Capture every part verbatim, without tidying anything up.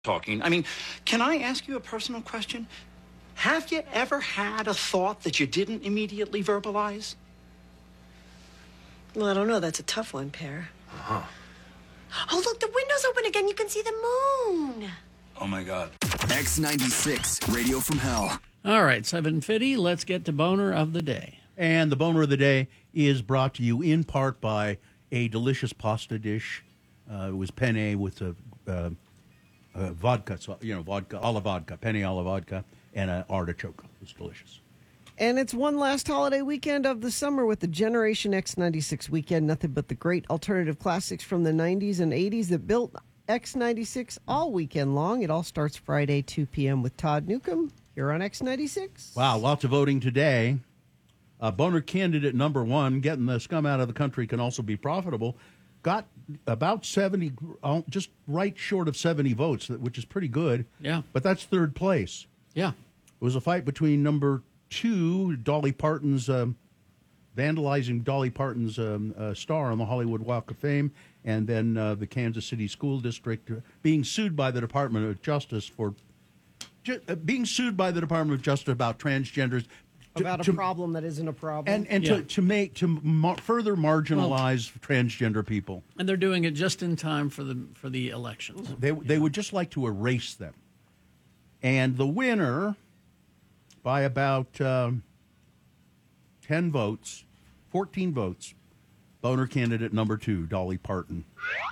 talking. I mean, can I ask you a personal question? Have you ever had a thought that you didn't immediately verbalize? Well, I don't know. That's a tough one, Pear. Uh-huh. Oh, look, the window's open again. You can see the moon. Oh, my God. X ninety-six, Radio from Hell. All right, seven fifty, let's get to Boner of the Day. And the Boner of the Day is brought to you in part by a delicious pasta dish. Uh, it was penne with a, uh, uh, vodka, so, you know, vodka, alla vodka, penne alla vodka, and an artichoke. It was delicious. And it's one last holiday weekend of the summer with the Generation X ninety-six weekend. Nothing but the great alternative classics from the nineties and eighties that built X ninety-six all weekend long. It all starts Friday, two p.m. with Todd Newcomb here on X ninety-six. Wow, lots of voting today. Uh, Boner candidate number one, getting the scum out of the country can also be profitable, got about seventy, uh, just right short of seventy votes, which is pretty good. Yeah. But that's third place. Yeah. It was a fight between number two, Dolly Parton's, um, vandalizing Dolly Parton's um, uh, star on the Hollywood Walk of Fame, and then uh, the Kansas City School District being sued by the Department of Justice for ju- uh, being sued by the Department of Justice about transgenders. To, About a to, problem that isn't a problem. and and Yeah. to, to make to mar- further marginalize well, transgender people. And they're doing it just in time for the for the elections. They they would just like to erase them. And the winner, by about um, ten votes, fourteen votes, Boner candidate number two, Dolly Parton.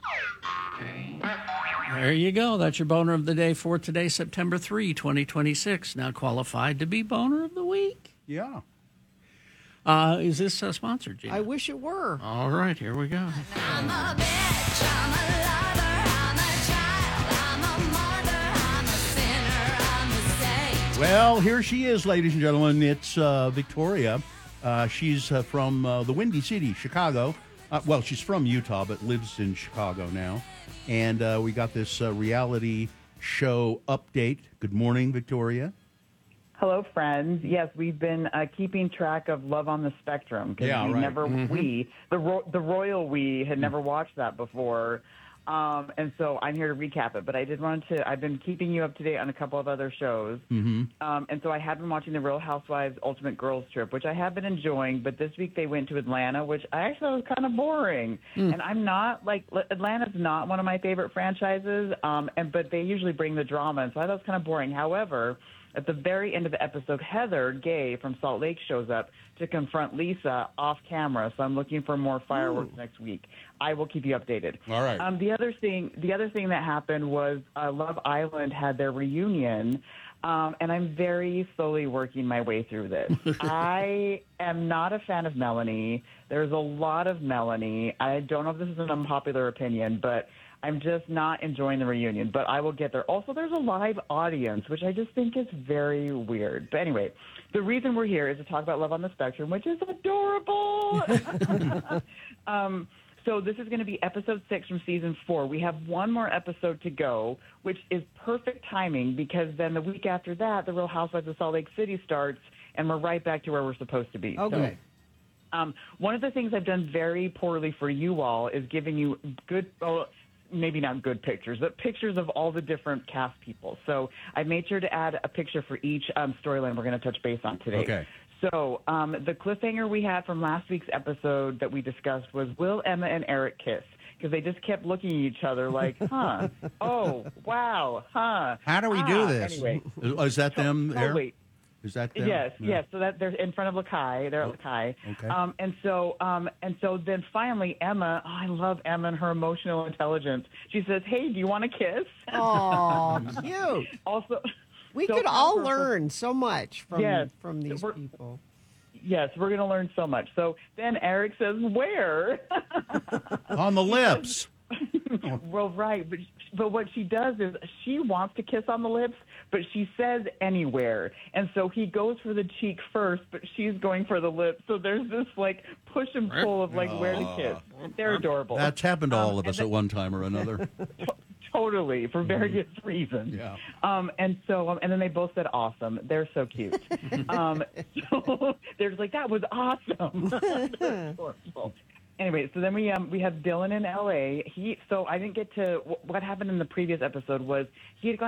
There you go. That's your Boner of the Day for today, September third, twenty twenty-six. Now qualified to be Boner of the Week. Yeah. Uh, is this uh, sponsored, Gina? I wish it were. All right, here we go. I'm a bitch, I'm a lover, I'm a child, I'm a mother, I'm a sinner, I'm a saint. Well, here she is, ladies and gentlemen. It's uh, Victoria. Uh, she's uh, from uh, the Windy City, Chicago. Uh, well, she's from Utah, but lives in Chicago now. And uh, we got this uh, reality show update. Good morning, Victoria. Hello, friends. Yes, we've been uh, keeping track of Love on the Spectrum because Yeah, we right. never Mm-hmm. we the ro- the royal we had never watched that before, um, and so I'm here to recap it. But I did want to. I've been keeping you up to date on a couple of other shows, Mm-hmm. um, and so I have been watching the Real Housewives Ultimate Girls Trip, which I have been enjoying. But this week they went to Atlanta, which I actually thought was kind of boring. Mm. And I'm not like Atlanta's not one of my favorite franchises, um, and but they usually bring the drama, and so I thought it was kind of boring. However, at the very end of the episode, Heather Gay from Salt Lake shows up to confront Lisa off camera. So I'm looking for more fireworks Ooh. next week. I will keep you updated. All right. Um, the other thing, the other thing that happened was uh, Love Island had their reunion, um, and I'm very slowly working my way through this. I am not a fan of Melanie. There's a lot of Melanie. I don't know if this is an unpopular opinion, but I'm just not enjoying the reunion, but I will get there. Also, there's a live audience, which I just think is very weird. But anyway, the reason we're here is to talk about Love on the Spectrum, which is adorable. um, so this is going to be episode six from season four. We have one more episode to go, which is perfect timing because then the week after that, the Real Housewives of Salt Lake City starts, and we're right back to where we're supposed to be. Okay. So, um, one of the things I've done very poorly for you all is giving you good oh, – maybe not good pictures, but pictures of all the different cast people. So I made sure to add a picture for each um, storyline we're going to touch base on today. Okay. So um, the cliffhanger we had from last week's episode that we discussed was, will Emma and Eric kiss? Because they just kept looking at each other like, huh, oh, wow, huh. How do we ah. do this? Anyway. Is that them Oh, there? wait. Is that them? Yes, No. yes. So that they're in front of Lakai. They're at Lakai. okay. Um, and so, um, and so then finally, Emma. Oh, I love Emma and her emotional intelligence. She says, "Hey, do you want to kiss?" Oh, cute. Also, We so could all powerful. learn so much from Yes. from these We're- people. Yes, we're going to learn so much. So then Eric says, "Where?" On the lips. Well, right, but but what she does is she wants to kiss on the lips, but she says anywhere, and so he goes for the cheek first, but she's going for the lips. So there's this like push and pull of like where to kiss. They're adorable. That's happened to all Um, of us and at one time or another. Totally, for various reasons. Yeah. Um, and so, um, and then they both said awesome. They're so cute. um, so they're just like, that was awesome. They're adorable. anyway, so then we um we have Dylan in L A. He so I didn't get to wh- what happened in the previous episode was he had gone